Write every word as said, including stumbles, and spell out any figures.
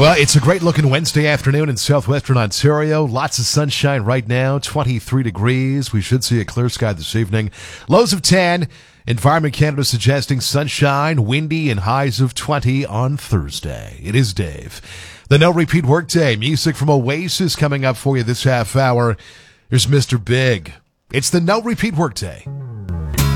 Well, it's a great-looking Wednesday afternoon in southwestern Ontario. Lots of sunshine right now, twenty-three degrees. We should see a clear sky this evening. Lows of ten. Environment Canada suggesting sunshine, windy, and highs of twenty on Thursday. It is Dave. The No Repeat Workday. Music from Oasis coming up for you this half hour. Here's Mister Big. It's the No Repeat Workday.